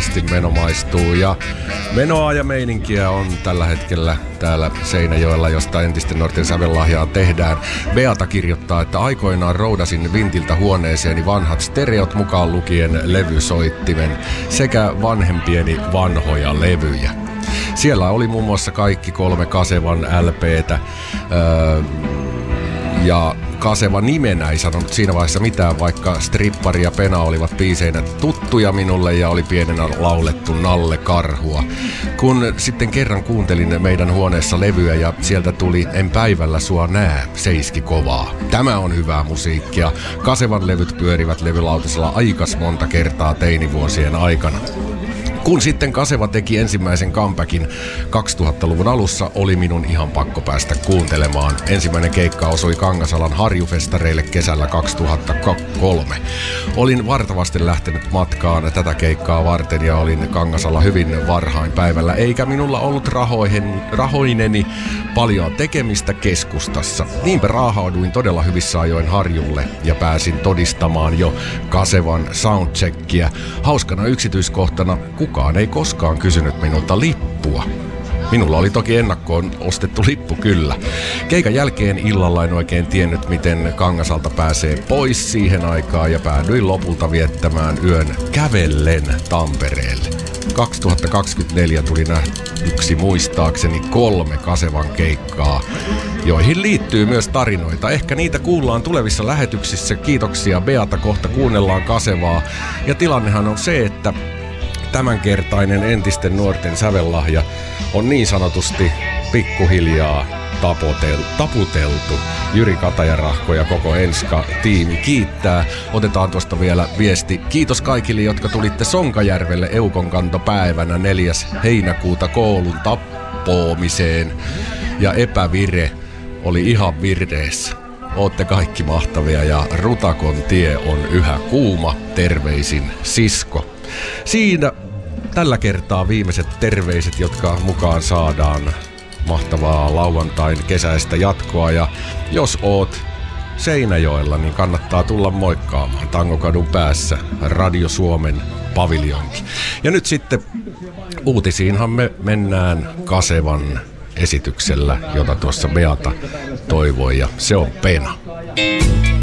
kovasti meno maistuu. Ja menoa ja meininkiä on tällä hetkellä täällä Seinäjoella, josta entisten nuorten sävellahjaa tehdään. Beata kirjoittaa, että aikoinaan roudasin Vintiltä huoneeseeni vanhat stereot mukaan lukien levysoittimen sekä vanhempieni vanhoja levyjä. Siellä oli muun muassa kaikki 3 Kasevan LP:tä, ja Kaseva nimenä ei sanonut siinä vaiheessa mitään, vaikka Strippari ja Pena olivat biiseinä tuttuja minulle ja oli pienenä laulettu Nalle Karhua. Kun sitten kerran kuuntelin meidän huoneessa levyä ja sieltä tuli En päivällä sua nää, seiski kovaa. Tämä on hyvää musiikkia. Kasevan levyt pyörivät levylautasella aikas monta kertaa teinivuosien aikana. Kun sitten Kaseva teki ensimmäisen comebackin 2000-luvun alussa, oli minun ihan pakko päästä kuuntelemaan. Ensimmäinen keikka osui Kangasalan Harjufestareille kesällä 2003. Olin vartavasti lähtenyt matkaan tätä keikkaa varten ja olin Kangasalla hyvin varhain päivällä, eikä minulla ollut rahoineni paljon tekemistä keskustassa. Niinpä raahauduin todella hyvissä ajoin Harjulle ja pääsin todistamaan jo Kasevan soundcheckia. Hauskana yksityiskohtana, kukaan ei koskaan kysynyt minulta lippua. Minulla oli toki ennakkoon ostettu lippu kyllä. Keikan jälkeen illalla en oikein tiennyt, miten Kangasalta pääsee pois siihen aikaan ja päädyin lopulta viettämään yön kävellen Tampereelle. 2024 tuli nähdyksi muistaakseni 3 Kasevan keikkaa, joihin liittyy myös tarinoita. Ehkä niitä kuullaan tulevissa lähetyksissä. Kiitoksia Beata, kohta kuunnellaan Kasevaa. Ja tilannehan on se, että tämänkertainen entisten nuorten sävellahja on niin sanotusti pikkuhiljaa taputeltu. Jyri Katajarahko ja koko Enska-tiimi kiittää. Otetaan tuosta vielä viesti. Kiitos kaikille, jotka tulitte Sonkajärvelle Eukonkantopäivänä 4. heinäkuuta koulun tappoomiseen. Ja epävire oli ihan vireessä. Ootte kaikki mahtavia ja Rutakon tie on yhä kuuma. Terveisin Sisko. Siinä tällä kertaa viimeiset terveiset, jotka mukaan saadaan. Mahtavaa lauantain kesäistä jatkoa, ja jos oot Seinäjoella, niin kannattaa tulla moikkaamaan Tangokadun päässä Radio Suomen paviljonki. Ja nyt sitten uutisiinhan me mennään Kasevan esityksellä, jota tuossa Beata toivoi, ja se on Pena.